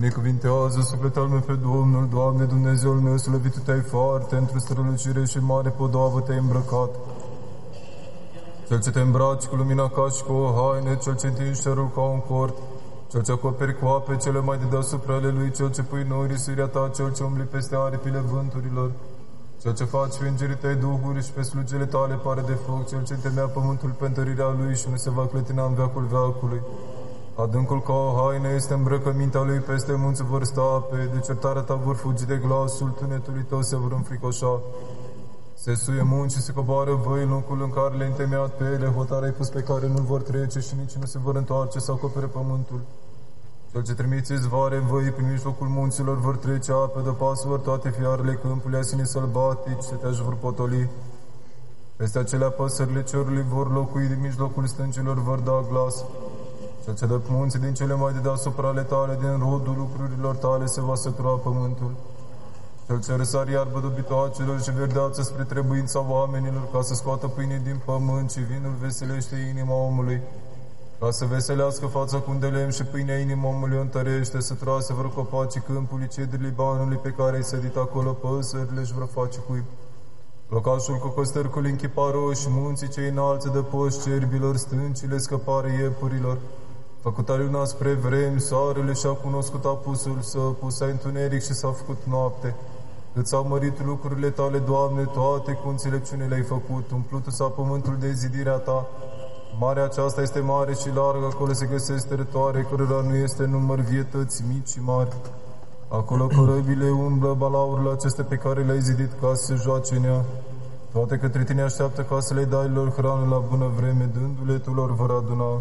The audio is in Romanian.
Binecuvintează sufletul meu pe Domnul, Doamne Dumnezeul meu, slăvit te-ai foarte, într-o strălucire și mare podoabă te-ai îmbrăcat. Cel ce te îmbraci cu lumina ca și cu o haină, cel ce întingi cerul ca un cort, cel ce acoperi cu ape cele mai de deasupra ale lui, cel ce pui în risirea ta, cel ce umbli peste aripile vânturilor, cel ce faci pe îngerii tăi duhuri și pe slugile tale pare de foc, cel ce întemea pământul pe întărirea lui și nu se va clătina în veacul veacului. Adâncul ca o haină este îmbrăcămintea lui, peste munți vor sta ape, de certarea ta vor fugi de glasul tunetului tău se vor înfricoșa. Se suie munci și se coboară văi, locul în care le-ai întemeiat pe ele, hotare ai pus pe care nu vor trece și nici nu se vor întoarce să acopere pământul. Cel ce trimiți izvoare în văi, prin mijlocul munților vor trece ape, de pas vor toate fiarele câmpului, asinii sălbatici, seteași vor potoli. Peste acelea păsările cerului vor locui, din mijlocul stâncilor vor da glas. Cel ce dă munții din cele mai de deasupra ale tale, din rodul lucrurilor tale se va sătura pământul. Cel ce răsar iarbă dobitoacelor și verdeață spre trebuința oamenilor, ca să scoată pâine din pământ și vinul veselește inima omului, ca să veselească fața cu un de lemn și pâinea inima omului o întărește, să trase vor copacii câmpului, cedrii Libanului pe care ai sădit acolo, păsările își vor face cuib. Locașul cu costărcul închipa roși, munții cei înalți de poși cerbilor, stâncile scăpare iepurilor. Făcuta luna spre vremi, soarele și-a cunoscut apusul său, pusa întuneric și s-a făcut noapte. Îți au mărit lucrurile tale, Doamne, toate cu înțelepciune le-ai făcut, umplutul s-a pământul de zidirea ta. Marea aceasta este mare și largă, acolo se găsesc teritoare, cărora nu este număr, vietăți mici și mari. Acolo corăbile umblă, balaurile acestea pe care le-ai zidit ca să se joace în ea. Toate către tine așteaptă ca să le dai lor hrană la bună vreme, dându-le tu lor vor aduna.